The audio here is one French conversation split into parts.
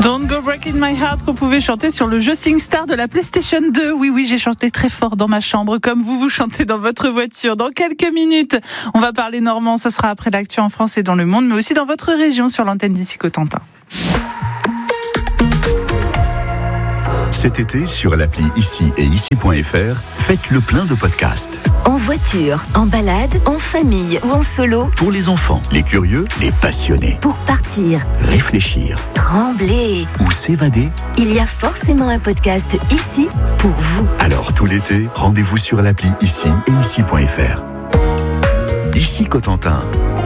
Don't Go Breaking My Heart qu'on pouvait chanter sur le jeu SingStar de la PlayStation 2. Oui, j'ai chanté très fort dans ma chambre, comme vous chantez dans votre voiture. Dans quelques minutes, on va parler normand. Ça sera après l'actu en France et dans le monde, mais aussi dans votre région sur l'antenne d'Ici Cotentin. Cet été, sur l'appli Ici et Ici.fr, faites le plein de podcasts. En voiture, en balade, en famille ou en solo. Pour les enfants, les curieux, les passionnés. Pour partir, Réfléchir trembler ou s'évader. Il y a forcément un podcast ici pour vous. Alors tout l'été, rendez-vous sur l'appli Ici et Ici.fr. Ici Cotentin.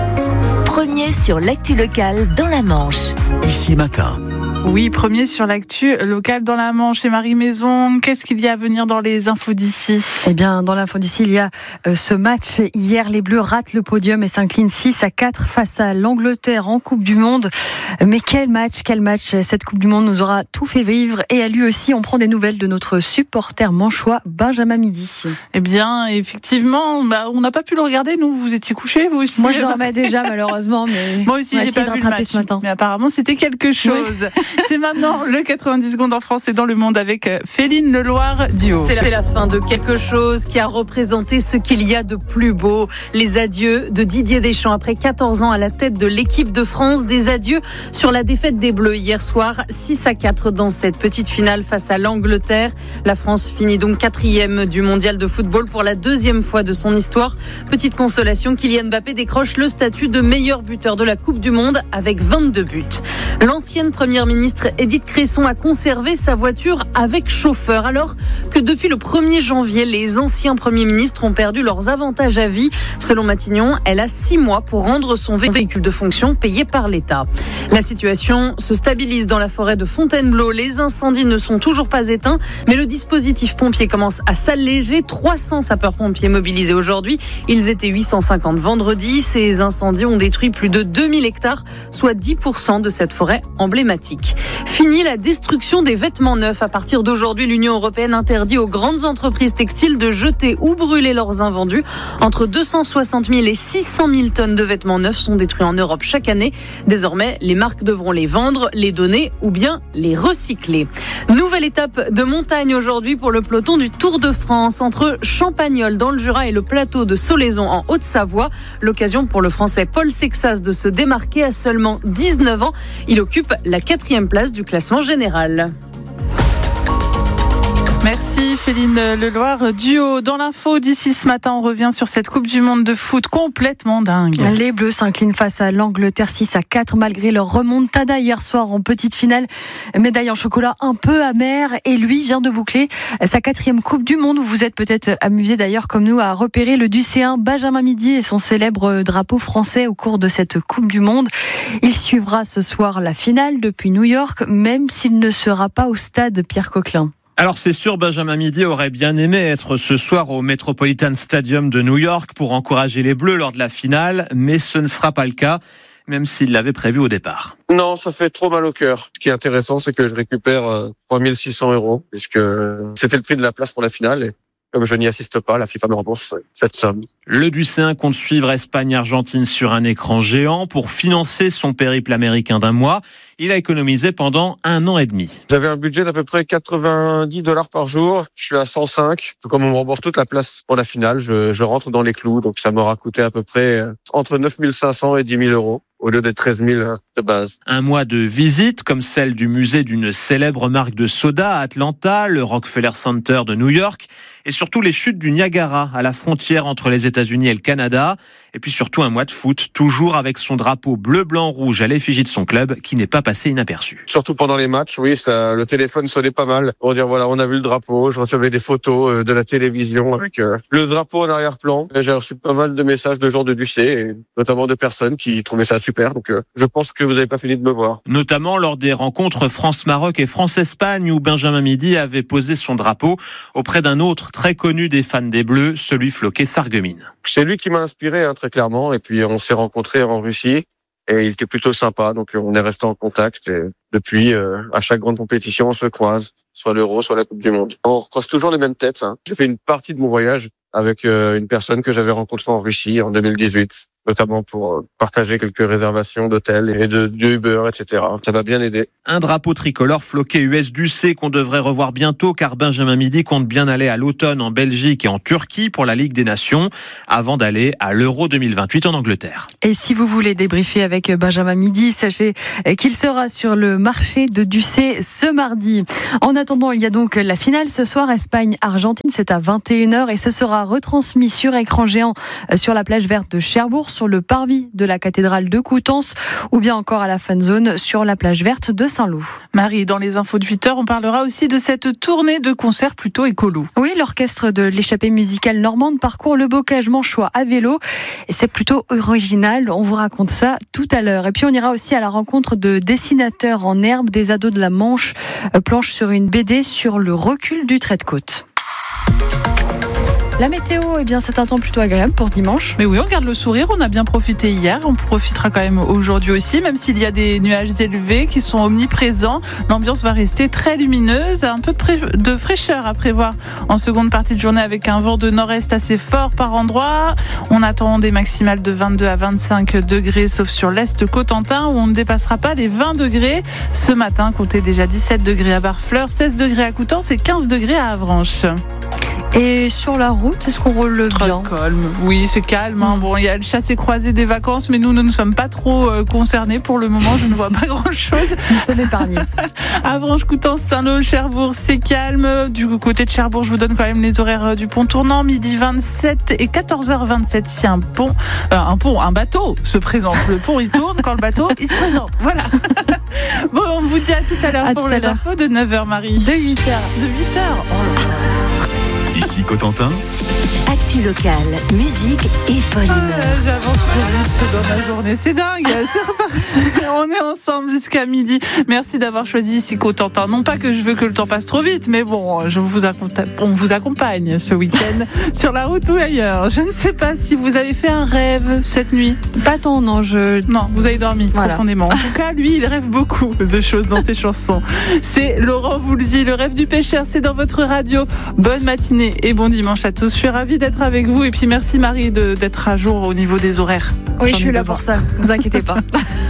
Premier sur l'actu locale dans la Manche. Ici Matin. Oui, premier sur l'actu locale dans la Manche. Et Marie Maison, qu'est-ce qu'il y a à venir dans les infos d'ici ? Eh bien, dans l'info d'ici, il y a ce match. Hier, les Bleus ratent le podium et s'inclinent 6-4 face à l'Angleterre en Coupe du Monde. Mais quel match! Cette Coupe du Monde nous aura tout fait vivre. Et à lui aussi, on prend des nouvelles de notre supporter manchois, Benjamin Midi. Eh bien, effectivement, on n'a pas pu le regarder. Nous, vous étiez couchés, vous aussi? Moi, je dormais déjà, malheureusement. Mais moi aussi, j'ai pas vu le match ce matin. Mais apparemment, c'était quelque chose. Oui. C'est maintenant le 90 secondes en France et dans le monde avec Féline Leloir Duo. C'est la fin de quelque chose qui a représenté ce qu'il y a de plus beau. Les adieux de Didier Deschamps après 14 ans à la tête de l'équipe de France. Des adieux sur la défaite des Bleus hier soir, 6-4 dans cette petite finale face à l'Angleterre. La France finit donc 4e du mondial de football pour la 2e fois de son histoire. Petite consolation, Kylian Mbappé décroche le statut de meilleur buteur de la Coupe du Monde avec 22 buts. L'ancienne première ministre Édith Cresson a conservé sa voiture avec chauffeur, alors que depuis le 1er janvier, les anciens premiers ministres ont perdu leurs avantages à vie. Selon Matignon, elle a 6 mois pour rendre son véhicule de fonction payé par l'État. La situation se stabilise dans la forêt de Fontainebleau. Les incendies ne sont toujours pas éteints, mais le dispositif pompier commence à s'alléger. 300 sapeurs-pompiers mobilisés aujourd'hui. Ils étaient 850 vendredi. Ces incendies ont détruit plus de 2000 hectares, soit 10% de cette forêt emblématique. Fini la destruction des vêtements neufs. À partir d'aujourd'hui, l'Union européenne interdit aux grandes entreprises textiles de jeter ou brûler leurs invendus. Entre 260 000 et 600 000 tonnes de vêtements neufs sont détruits en Europe chaque année. Désormais, les marques devront les vendre, les donner ou bien les recycler. Nouvelle étape de montagne aujourd'hui pour le peloton du Tour de France entre Champagnole dans le Jura et le plateau de Solaison en Haute-Savoie. L'occasion pour le Français Paul Sexas de se démarquer à seulement 19 ans. Il occupe la 4e place du classement général. Merci Féline Leloir Duo. Dans l'info d'ici ce matin, on revient sur cette Coupe du Monde de foot complètement dingue. Les Bleus s'inclinent face à l'Angleterre 6-4 malgré leur remontada hier soir en petite finale. Médaille en chocolat un peu amère et lui vient de boucler sa 4e Coupe du Monde. Vous vous êtes peut-être amusé d'ailleurs comme nous à repérer le Ducéen Benjamin Midi et son célèbre drapeau français au cours de cette Coupe du Monde. Il suivra ce soir la finale depuis New York, même s'il ne sera pas au stade Pierre Coquelin. Alors c'est sûr, Benjamin Midi aurait bien aimé être ce soir au Metropolitan Stadium de New York pour encourager les Bleus lors de la finale, mais ce ne sera pas le cas, même s'il l'avait prévu au départ. Non, ça fait trop mal au cœur. Ce qui est intéressant, c'est que je récupère 3 600 €, puisque c'était le prix de la place pour la finale. Et comme je n'y assiste pas, la FIFA me rembourse cette somme. Le Ducéen compte suivre Espagne-Argentine sur un écran géant pour financer son périple américain d'un mois. Il a économisé pendant 1 an et demi. J'avais un budget d'à peu près $90 par jour. Je suis à 105. Comme on me rembourse toute la place pour la finale, je rentre dans les clous. Donc ça m'aura coûté à peu près entre 9 500 et 10 000 € au lieu des 13 000 de base. Un mois de visite, comme celle du musée d'une célèbre marque de soda à Atlanta, le Rockefeller Center de New York, et surtout les chutes du Niagara à la frontière entre les États-Unis et le Canada. Et puis surtout un mois de foot, toujours avec son drapeau bleu-blanc-rouge à l'effigie de son club, qui n'est pas passé inaperçu. Surtout pendant les matchs, oui, le téléphone sonnait pas mal pour dire voilà, on a vu le drapeau. Je recevais des photos de la télévision avec le drapeau en arrière-plan. J'ai reçu pas mal de messages de gens de Ducé, et notamment de personnes qui trouvaient ça super. Donc je pense que vous n'avez pas fini de me voir. Notamment lors des rencontres France-Maroc et France-Espagne où Benjamin Midi avait posé son drapeau auprès d'un autre très connu des fans des Bleus, celui Floquet Sarreguemines. C'est lui qui m'a inspiré, très clairement. Et puis on s'est rencontrés en Russie et il était plutôt sympa. Donc on est resté en contact. Et depuis, à chaque grande compétition, on se croise, soit l'Euro, soit la Coupe du Monde. On recroise toujours les mêmes têtes. J'ai fait une partie de mon voyage avec une personne que j'avais rencontrée en Russie en 2018. notamment pour partager quelques réservations d'hôtels et de Uber, etc. Ça va bien aider. Un drapeau tricolore floqué US-DUC qu'on devrait revoir bientôt, car Benjamin Midi compte bien aller à l'automne en Belgique et en Turquie pour la Ligue des Nations, avant d'aller à l'Euro 2028 en Angleterre. Et si vous voulez débriefer avec Benjamin Midi, sachez qu'il sera sur le marché de Ducé ce mardi. En attendant, il y a donc la finale ce soir, Espagne-Argentine, c'est à 21h et ce sera retransmis sur écran géant sur la plage verte de Cherbourg, sur le parvis de la cathédrale de Coutances ou bien encore à la fan zone sur la plage verte de Saint-Lô. Marie, dans les infos de 8h, on parlera aussi de cette tournée de concerts plutôt écolo. Oui, l'orchestre de l'échappée musicale normande parcourt le bocage manchois à vélo et c'est plutôt original, on vous raconte ça tout à l'heure. Et puis on ira aussi à la rencontre de dessinateurs en herbe, des ados de la Manche planchent sur une BD sur le recul du trait de côte. La météo, eh bien, c'est un temps plutôt agréable pour dimanche. Mais oui, on garde le sourire, on a bien profité hier, on profitera quand même aujourd'hui aussi, même s'il y a des nuages élevés qui sont omniprésents. L'ambiance va rester très lumineuse, un peu de fraîcheur à prévoir en seconde partie de journée avec un vent de nord-est assez fort par endroit. On attend des maximales de 22 à 25 degrés, sauf sur l'est Cotentin où on ne dépassera pas les 20 degrés. Ce matin, comptez déjà 17 degrés à Barfleur, 16 degrés à Coutances et 15 degrés à Avranches. Et sur la route, est-ce qu'on roule bien ? Calme. Oui, c'est calme. Bon, il y a le chassé-croisé des vacances, mais nous ne sommes pas trop concernés pour le moment. Je ne vois pas grand-chose. Nous sommes épargnés. Avranches, Coutances, Saint-Lô, Cherbourg, c'est calme. Du côté de Cherbourg, je vous donne quand même les horaires du pont tournant. Midi 27 et 14h27. Si un bateau se présente. Le pont, il tourne quand le bateau, il se présente. Voilà. Bon, on vous dit à tout à l'heure pour les infos de 9h, Marie. De 8h. De 8h. Oh là là. Ici Cotentin. Actu locale, musique et bonne humeur. J'avance trop vite dans ma journée, c'est dingue. C'est reparti. On est ensemble jusqu'à midi. Merci d'avoir choisi ici Cotentin. Non pas que je veux que le temps passe trop vite, mais bon, on vous accompagne ce week-end sur la route ou ailleurs. Je ne sais pas si vous avez fait un rêve cette nuit. Pas tant, non. Non, vous avez dormi profondément. En tout cas, lui, il rêve beaucoup de choses dans ses chansons. C'est Laurent Voulzy, le rêve du pêcheur. C'est dans votre radio. Bonne matinée et bon dimanche à tous. Je suis ravie d'être avec vous et puis merci Marie d'être à jour au niveau des horaires. Oui, je suis là pour ça, ne vous inquiétez pas.